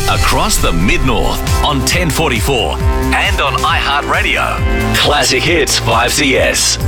Across the Mid-North on 1044 and on iHeartRadio. Classic Hits 5CS.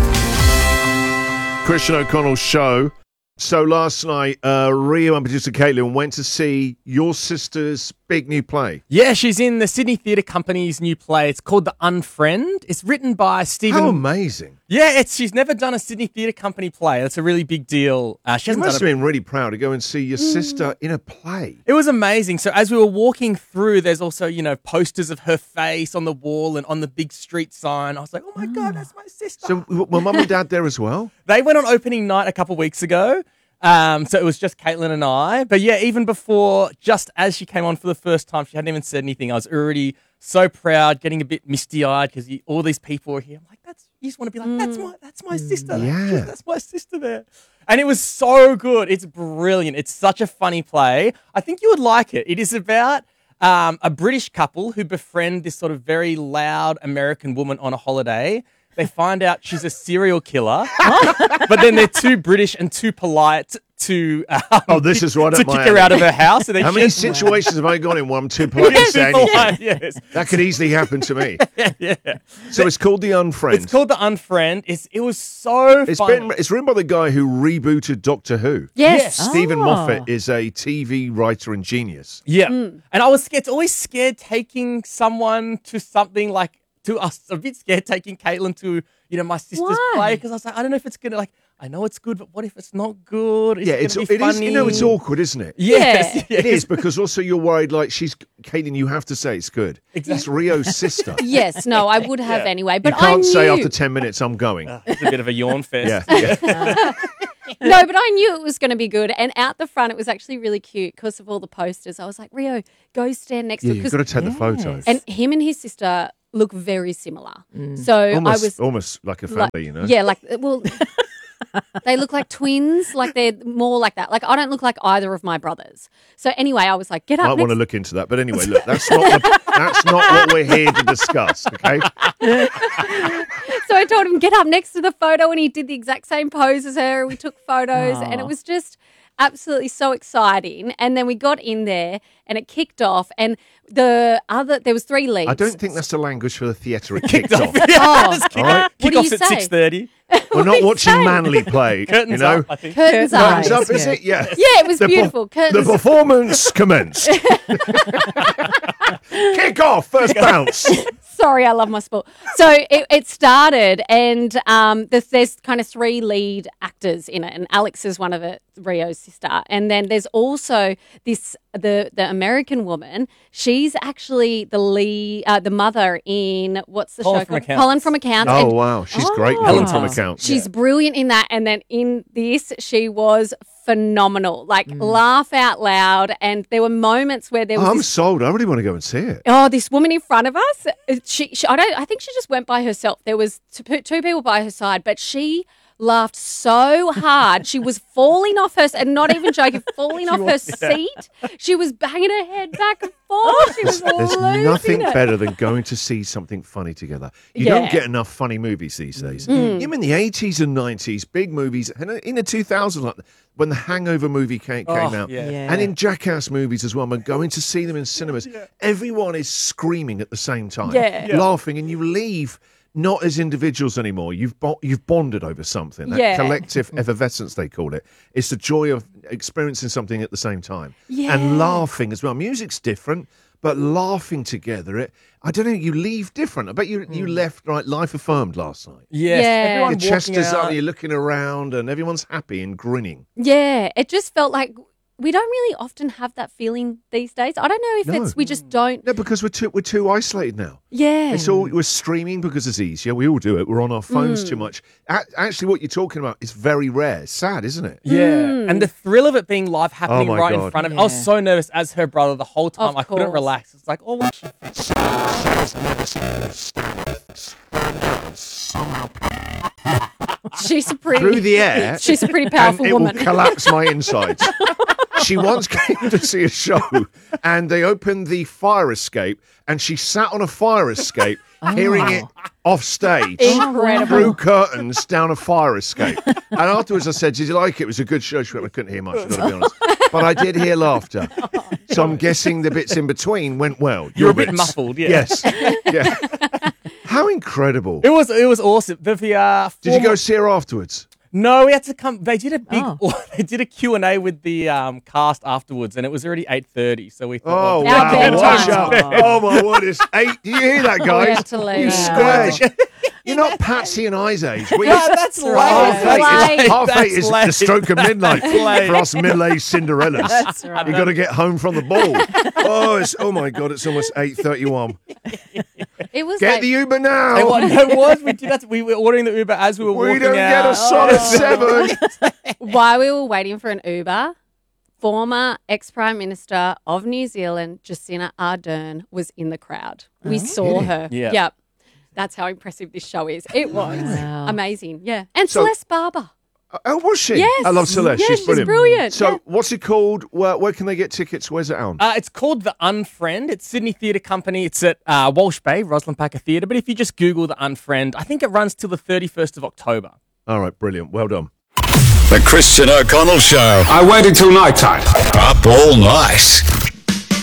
Christian O'Connell's show. So last night, Rio and producer Caitlin went to see your sister's big new play. Yeah, she's in the Sydney Theatre Company's new play. It's called The Unfriend. It's written by Stephen... How amazing. Yeah, she's never done a Sydney Theatre Company play. That's a really big deal. You must have been really proud to go and see your sister in a play. It was amazing. So as we were walking through, there's also, posters of her face on the wall and on the big street sign. I was like, oh my God, that's my sister. So were mum and dad there as well? They went on opening night a couple of weeks ago. So it was just Caitlin and I. But yeah, even before, just as she came on for the first time, she hadn't even said anything. I was already so proud, getting a bit misty-eyed because all these people are here. I'm like, you just want to be like, that's my sister. Yeah. That's my sister there. And it was so good. It's brilliant. It's such a funny play. I think you would like it. It is about a British couple who befriend this sort of very loud American woman on a holiday. They find out she's a serial killer, but then they're too British and too polite to this is right to up my kick her alley. out of her house. So How many situations have I gone in where I'm too polite to say anything? Yes. That could easily happen to me. Yeah. So it's called The Unfriend. It's called The Unfriend. It was so fun. It's written by the guy who rebooted Doctor Who. Yes. Stephen Moffat is a TV writer and genius. Yeah. And I was scared. It's always scared taking someone to something like, to us, a bit scared taking Caitlin to, my sister's play because I was like, I don't know if it's going to, I know it's good, but what if it's not good? It is, funny. It's awkward, isn't it? Yes. It is, because also you're worried, Caitlin, you have to say it's good. Exactly. It's Rio's sister. Yes, no, I would have anyway, but You can't say I knew. after 10 minutes, I'm going. It's a bit of a yawn fest. Yeah. No, but I knew it was going to be good. And out the front, it was actually really cute because of all the posters. I was like, Rio, go stand next to it. You've got to take the photos. And him and his sister look very similar. So almost like a family, Yeah, they look like twins, like they're more like that. Like I don't look like either of my brothers. So anyway, I was like, get up. Might want to look into that. But anyway, look, that's not what we're here to discuss, okay? So I told him, get up next to the photo, and he did the exact same pose as her. We took photos, and it was just absolutely so exciting. And then we got in there, and it kicked off, and there was 3 leads. I don't think that's the language for the theatre. It kicked off. Oh, All right? What do you Kickoff's at say? 6:30. We're not watching Manly play. Curtains up, I think. Curtains Curtains up. up, is it? Yeah. Yeah, it was beautiful. The Curtains. performance commenced. Kick off, first bounce. Sorry, I love my sport. So it started, and there's kind of 3 lead actors in it, and Alex is one of it, Rio's sister. And then there's also the American woman. She's actually the mother in what's the Colin show from called? Accounts. Colin from Accounts. Oh, And wow. She's great. Helen Colin from Thomas. Accounts. she's brilliant in that. And then in this, she was phenomenal. Laugh out loud. And there were moments where there was I'm this sold. I really want to go and see it. Oh, this woman in front of us. I think she just went by herself. There was two people by her side, but she laughed so hard. She was falling off and not even joking, falling off her seat. She was banging her head back and forth. She was There's losing nothing it. better than going to see something funny together. You Yeah. don't get enough funny movies these days. Even in the 80s and 90s, big movies, and in the 2000s, like when the Hangover movie came out, yeah. and in Jackass movies as well, when going to see them in cinemas, everyone is screaming at the same time, laughing, and you leave not as individuals anymore. You've bonded over something. That collective effervescence, they call it. It's the joy of experiencing something at the same time. Yeah. And laughing as well. Music's different, but laughing together, I don't know, you leave different. I bet you left Life Affirmed last night. Yes. Yeah. Everyone Your chest walking is up, out. you're looking around, and everyone's happy and grinning. Yeah, it just felt like we don't really often have that feeling these days. I don't know if we just don't. No, because we're too isolated now. Yeah. We're streaming because it's easier. We all do it. We're on our phones too much. Actually, what you're talking about is very rare. It's sad, isn't it? Yeah. And the thrill of it being live happening my right in God. front of me. I was so nervous as her brother the whole time. Of I couldn't course. relax. It's like, oh, She's a pretty Through the air. She's a pretty powerful and it woman. will collapse my insides. She once came to see a show and they opened the fire escape and she sat on a fire escape hearing it off stage Incredible. through curtains down a fire escape. And afterwards I said, did you like it? It was a good show. She went, I couldn't hear much, I've got to be honest. but I did hear laughter. So I'm guessing the bits in between went well. You're a bit muffled, yeah. Yes. Yeah. How incredible. It was awesome. Did you go see her afterwards? No, we had to come. They did a big. They did a Q&A with the cast afterwards, and it was already 8:30. So we thought, oh my word, it's 8. Do you hear that, guys? You square. You're not Patsy and I's age. That's late. Half eight is the stroke of midnight for us middle-aged Cinderellas. That's right. You've got to get home from the ball. Oh my God, it's almost 8:31. It was Get the Uber now. It was. We did that. We were ordering the Uber as we were walking out. We don't get a solid 7. While we were waiting for an Uber, former ex-Prime Minister of New Zealand, Jacinda Ardern, was in the crowd. We saw her. Yeah. Yep. That's how impressive this show is. It was amazing. Yeah. And Celeste Barber. Oh, was she? Yes. I love Celeste. Yes, she's brilliant. So what's it called? Where can they get tickets? Where's it on? It's called The Unfriend. It's Sydney Theatre Company. It's at Walsh Bay, Rosalind Packer Theatre. But if you just Google The Unfriend, I think it runs till the 31st of October. All right, brilliant. Well done. The Christian O'Connell Show. I waited till night time. Up all night.